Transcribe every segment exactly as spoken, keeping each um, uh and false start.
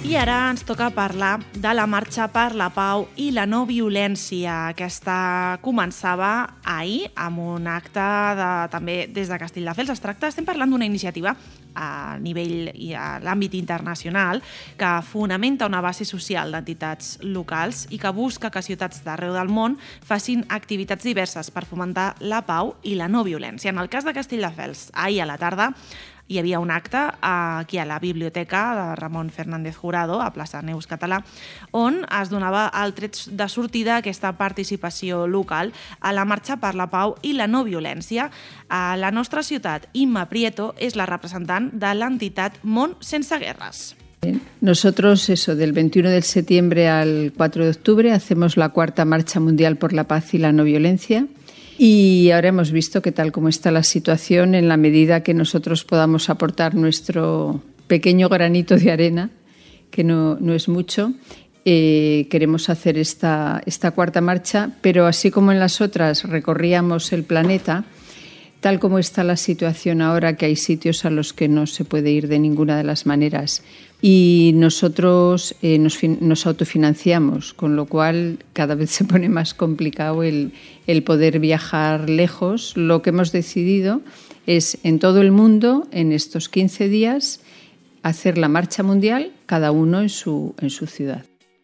I ara ens toca parlar de la Marxa per la Pau i la No Violència. Aquesta començava ahir amb un acte de, també des de Castelldefels. Es tracta, estem parlant d'una iniciativa a nivell i a l'àmbit internacional que fonamenta una base social d'entitats locals i que busca que ciutats d'arreu del món facin activitats diverses per fomentar la pau i la no violència. En el cas de Castelldefels, ahir a la tarda hi havia un acte aquí a la biblioteca de Ramon Fernández Jurado, a plaça Neus Català, on es donava el tret de sortida a aquesta participació local a la Marxa per la Pau i la No Violència. A la nostra ciutat, Imma Prieto és la representant de l'entitat Món Sense Guerres. Nosotros, eso, del veintiuno de septiembre al cuatro de octubre, hacemos la cuarta Marcha Mundial por la Paz y la No Violencia. Y ahora hemos visto que tal como está la situación, en la medida que nosotros podamos aportar nuestro pequeño granito de arena, que no, no es mucho, eh, queremos hacer esta, esta cuarta marcha, pero así como en las otras recorríamos el planeta, tal como está la situación ahora, que hay sitios a los que no se puede ir de ninguna de las maneras, y nosotros eh, nos, nos autofinanciamos, con lo cual cada vez se pone más complicado el, el poder viajar lejos. Lo que hemos decidido es en todo el mundo, en estos quince días, hacer la marcha mundial, cada uno en su, en su ciudad.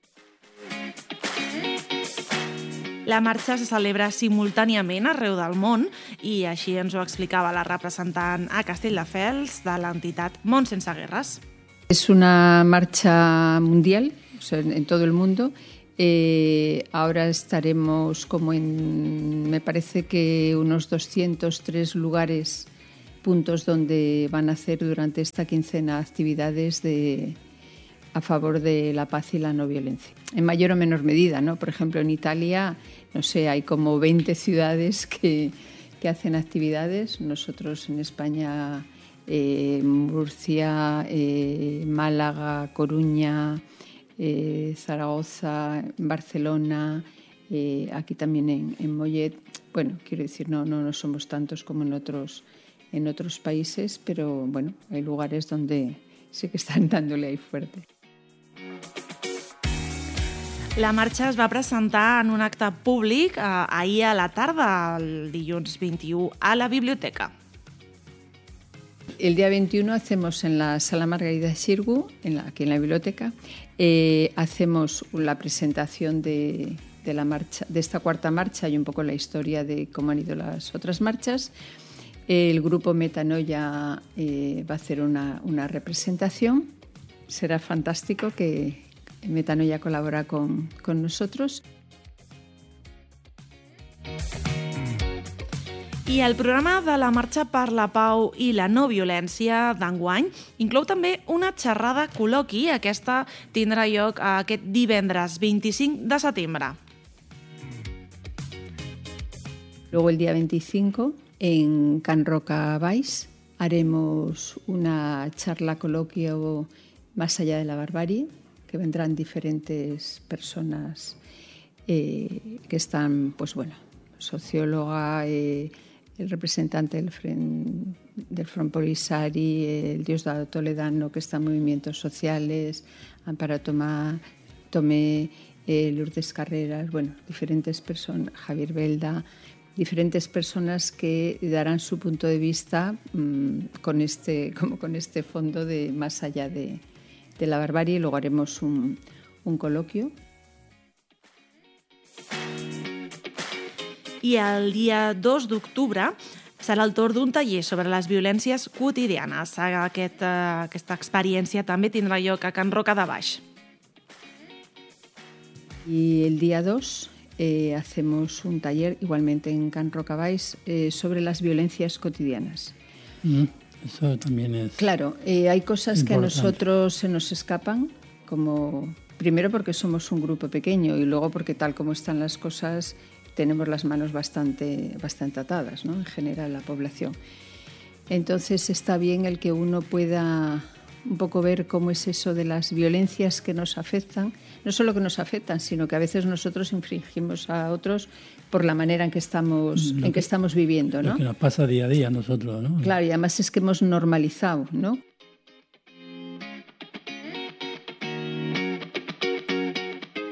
La marxa se celebra simultàniament arreu del món i així ens ho explicava la representant a Castelldefels de l'entitat Món Sense Guerres. Es una marcha mundial, o sea, en todo el mundo. Eh, ahora estaremos como en, me parece que unos doscientos tres lugares, puntos donde van a hacer durante esta quincena actividades de, a favor de la paz y la no violencia. En mayor o menor medida, ¿no? Por ejemplo, en Italia, no sé, hay como veinte ciudades que, que hacen actividades. Nosotros en España... Eh, Murcia, eh, Málaga, Coruña, eh, Zaragoza, Barcelona, eh, aquí también en, en Mollet. Bueno, quiero decir, no, no, no somos tantos como en otros, en otros países, pero bueno, hay lugares donde sí que están dándole ahí fuerte. La marxa es va presentar en un acte públic eh, ahir a la tarda, el dilluns vint-i-u, a la biblioteca. El día veintiuno hacemos en la Sala Margarida Xirgu, en la, aquí en la biblioteca, eh, hacemos la presentación de, de, la marcha, de esta cuarta marcha y un poco la historia de cómo han ido las otras marchas. El grupo Metanoia eh, va a hacer una, una representación. Será fantástico que Metanoia colabora con, con nosotros. I el programa de la Marxa per la Pau i la No Violència d'enguany inclou també una xerrada col·loqui. Aquesta tindrà lloc aquest divendres vint-i-cinc de setembre. Luego el día veinticinco en Can Roca Baix haremos una charla coloquio más allá de la barbarie, que vendrán diferentes personas eh, que están, pues bueno, socióloga, eh, el representante del Front, del Front Polisario, el Diosdado Toledano, que está en movimientos sociales, Amparo Tomá, Tomé, eh, Lourdes Carreras, bueno, diferentes personas, Javier Belda, diferentes personas que darán su punto de vista mmm, con este, como con este fondo de más allá de, de la barbarie, y luego haremos un, un coloquio. I el dia dos d'octubre serà el torn d'un taller sobre les violències quotidianes. Aquest, uh, aquesta experiència també tindrà lloc a Can Roca de Baix. Y el día dos eh, hacemos un taller igualmente en Can Roca Baix eh, sobre las violencias cotidianas. Mm, eso también es Claro, eh, hay cosas importante. Que a nosotros se nos escapan, como primero porque somos un grupo pequeño y luego porque tal como están las cosas tenemos las manos bastante, bastante atadas, ¿no? En general, la población. Entonces está bien el que uno pueda un poco ver cómo es eso de las violencias que nos afectan, no solo que nos afectan, sino que a veces nosotros infringimos a otros por la manera en que estamos, en que, que estamos viviendo, ¿no? Lo que nos pasa día a día a nosotros, ¿no? Claro, y además es que hemos normalizado, ¿no?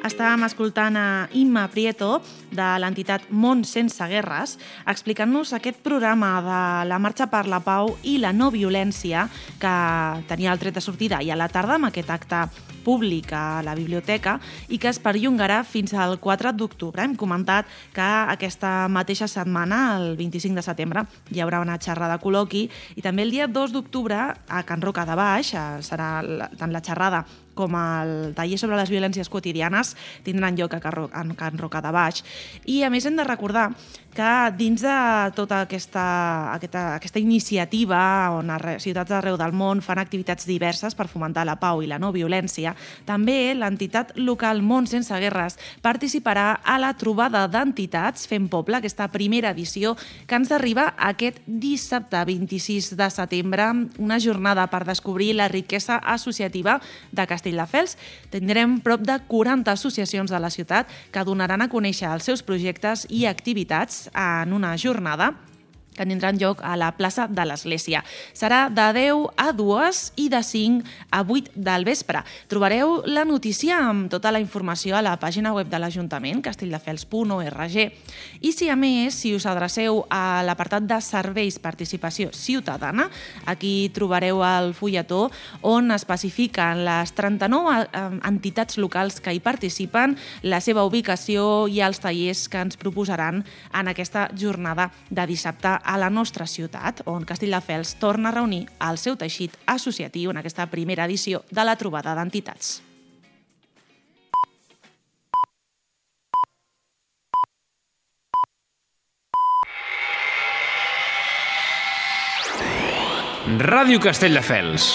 Estàvem escoltant a Imma Prieto, de l'entitat Món Sense Guerres, explicant-nos aquest programa de la Marxa per la Pau i la no violència que tenia el tret de sortida i a la tarda amb aquest acte públic a la biblioteca i que es perllongarà fins al quatre d'octubre. Hem comentat que aquesta mateixa setmana, el vint-i-cinc de setembre, hi haurà una xerrada col·loqui i també el dia dos d'octubre a Can Roca de Baix serà tant la xerrada com el taller sobre les violències quotidianes tindran lloc a Can Roca de Baix. I a més hem de recordar que dins de tota aquesta, aquesta, aquesta iniciativa on a ciutats d'arreu del món fan activitats diverses per fomentar la pau i la no violència, també l'entitat local Món Sense Guerres participarà a la trobada d'entitats Fem Poble, aquesta primera edició que ens arriba aquest dissabte vint-i-sis de setembre, una jornada per descobrir la riquesa associativa de Castelldefels. Tindrem prop de quaranta associacions de la ciutat que donaran a conèixer els seus projectes i activitats en una jornada que tindran lloc a la plaça de l'Església. Serà de deu a dues i de cinc a vuit del vespre. Trobareu la notícia amb tota la informació a la pàgina web de l'Ajuntament, castelldefels punt org. I si a més, si us adreceu a l'apartat de Serveis Participació Ciutadana, aquí trobareu el fulletó on especifiquen les trenta-nou entitats locals que hi participen, la seva ubicació i els tallers que ens proposaran en aquesta jornada de dissabte a la nostra ciutat, on Castelldefels torna a reunir el seu teixit associatiu en aquesta primera edició de la trobada d'entitats. Ràdio Castelldefels.